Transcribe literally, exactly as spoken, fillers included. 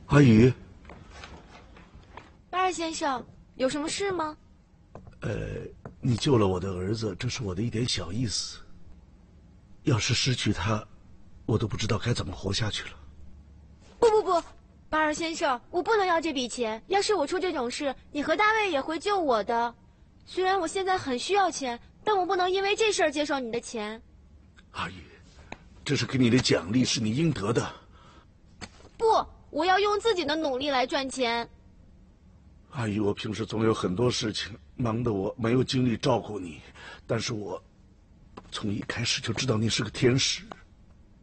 阿宇， 巴尔先生，有什么事吗？ 呃，你救了我的儿子，这是我的一点小意思。要是失去他，我都不知道该怎么活下去了。 不不不，巴尔先生，我不能要这笔钱。要是我出这种事，你和大卫也会救我的。虽然我现在很需要钱，但我不能因为这事儿接受你的钱。 阿宇，这是给你的奖励，是你应得的。 不，我要用自己的努力来赚钱。 阿宇，我平时总有很多事情，忙得我没有精力照顾你，但是我从一开始就知道你是个天使。